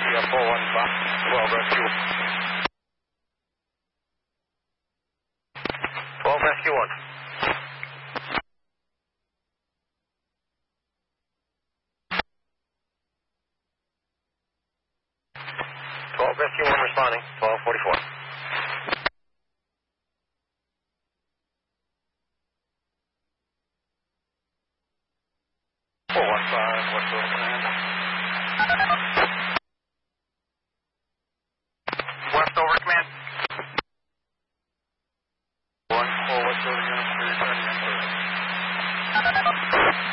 Yeah, 415, 12 rescue. 12 rescue 1. 12 rescue 1 responding, 1244. 415, Westover Command. Westover Command. 1, 4 Westover units, returning in 30.